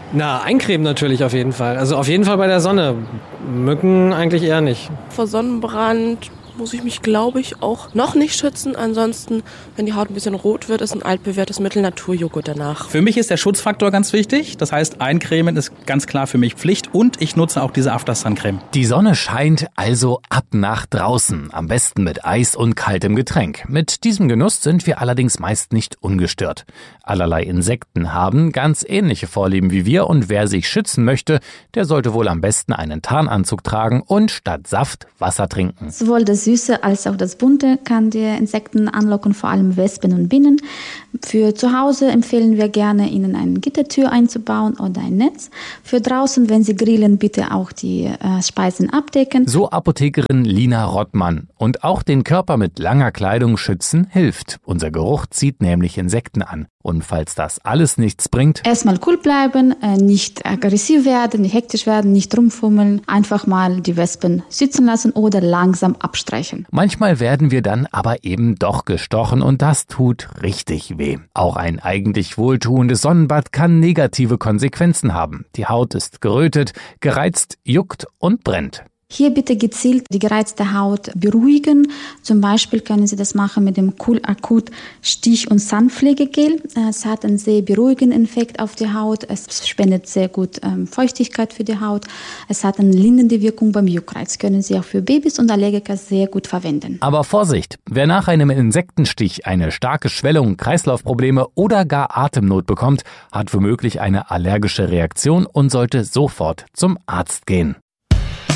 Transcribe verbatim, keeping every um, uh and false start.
Na, eincremen natürlich auf jeden Fall. Also auf jeden Fall bei der Sonne. Mücken eigentlich eher nicht. Vor Sonnenbrand muss ich mich, glaube ich, auch noch nicht schützen. Ansonsten, wenn die Haut ein bisschen rot wird, ist ein altbewährtes Mittel Naturjoghurt danach. Für mich ist der Schutzfaktor ganz wichtig. Das heißt, eincremen ist ganz klar für mich Pflicht. Und ich nutze auch diese After-Sun-Creme. Die Sonne scheint, also ab nach draußen. Am besten mit Eis und kaltem Getränk. Mit diesem Genuss sind wir allerdings meist nicht ungestört. Allerlei Insekten haben ganz ähnliche Vorlieben wie wir. Und wer sich schützen möchte, der sollte wohl am besten einen Tarnanzug tragen und statt Saft Wasser trinken. Sowohl das Süße als auch das Bunte kann die Insekten anlocken, vor allem Wespen und Bienen. Für zu Hause empfehlen wir gerne, ihnen eine Gittertür einzubauen oder ein Netz. Für draußen, wenn sie grillen, bitte auch die äh, Speisen abdecken. So Apothekerin Lina Rottmann. Und auch den Körper mit langer Kleidung schützen hilft. Unser Geruch zieht nämlich Insekten an. Und falls das alles nichts bringt... Erstmal cool bleiben, äh, nicht aggressiv werden, nicht hektisch werden, nicht rumfummeln. Einfach mal die Wespen sitzen lassen oder langsam abstreichen. Manchmal werden wir dann aber eben doch gestochen und das tut richtig weh. Auch ein eigentlich wohltuendes Sonnenbad kann negative Konsequenzen haben. Die Haut ist gerötet, gereizt, juckt und brennt. Hier bitte gezielt die gereizte Haut beruhigen. Zum Beispiel können Sie das machen mit dem Cool Akut Stich- und Sandpflegegel. Es hat einen sehr beruhigenden Effekt auf die Haut. Es spendet sehr gut ähm, Feuchtigkeit für die Haut. Es hat eine lindernde Wirkung beim Juckreiz. Können Sie auch für Babys und Allergiker sehr gut verwenden. Aber Vorsicht! Wer nach einem Insektenstich eine starke Schwellung, Kreislaufprobleme oder gar Atemnot bekommt, hat womöglich eine allergische Reaktion und sollte sofort zum Arzt gehen.